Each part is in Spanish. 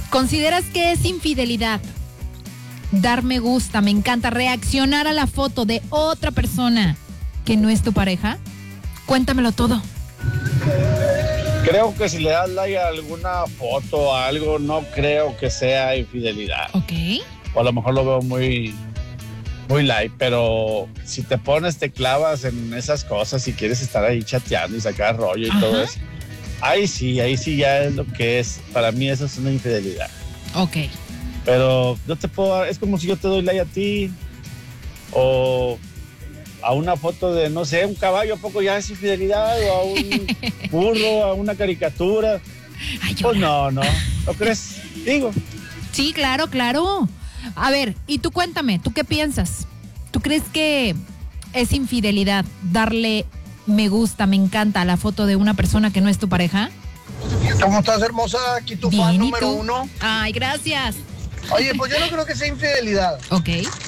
¿Consideras que es infidelidad dar me gusta, me encanta, reaccionar a la foto de otra persona que no es tu pareja? Cuéntamelo todo. Creo que si le das like a alguna foto o algo, no creo que sea infidelidad. Ok. O a lo mejor lo veo muy light, pero si te pones, te clavas en esas cosas y quieres estar ahí chateando y sacar rollo y todo eso, ahí sí ya es lo que es. Para mí eso es una infidelidad. Ok. Pero yo te puedo, es como si yo te doy like a ti o a una foto de, no sé, un caballo, ¿a poco ya es infidelidad? O a un burro, a una caricatura. Ay, pues no crees, digo. Sí, claro. A ver, y tú cuéntame, ¿tú qué piensas? ¿Tú crees que es infidelidad darle me gusta, me encanta a la foto de una persona que no es tu pareja? ¿Cómo estás, hermosa? Aquí tu Bien, fan ¿y número tú? 1. Ay, gracias. Oye, pues yo no creo que sea infidelidad. Ok.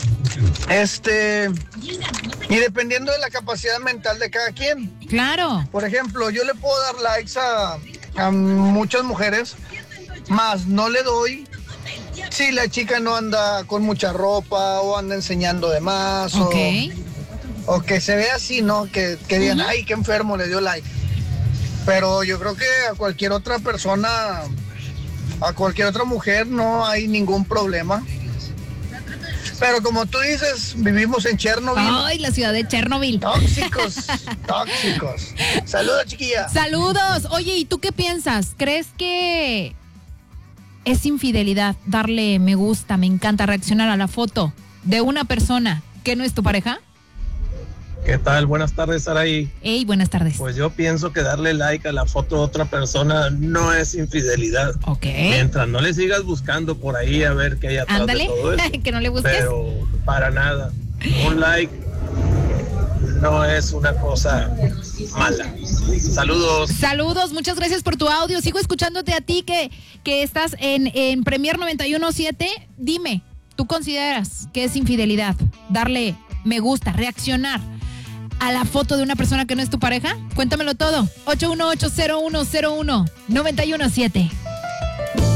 Y dependiendo de la capacidad mental de cada quien. Claro. Por ejemplo, yo le puedo dar likes a muchas mujeres, más no le doy si la chica no anda con mucha ropa o anda enseñando de más. Ok. O que se ve así, ¿no? Que digan, ay, qué enfermo, le dio like. Pero yo creo que a cualquier otra persona, a cualquier otra mujer no hay ningún problema. Pero como tú dices, vivimos en Chernobyl. Ay, la ciudad de Chernobyl. Tóxicos. Saludos, chiquilla. Saludos. Oye, ¿y tú qué piensas? ¿Crees que es infidelidad darle me gusta, me encanta, reaccionar a la foto de una persona que no es tu pareja? ¿Qué tal? Buenas tardes, Saraí. Hey, buenas tardes. Pues yo pienso que darle like a la foto de otra persona no es infidelidad. Ok. Mientras no le sigas buscando por ahí a ver qué hay atrás Ándale, de todo eso. que no le busques. Pero para nada. Un like no es una cosa mala. Saludos. Saludos, muchas gracias por tu audio. Sigo escuchándote a ti que estás en Premier 91.7. Dime, ¿tú consideras que es infidelidad darle me gusta, reaccionar a la foto de una persona que no es tu pareja? Cuéntamelo todo. 818-0101-917.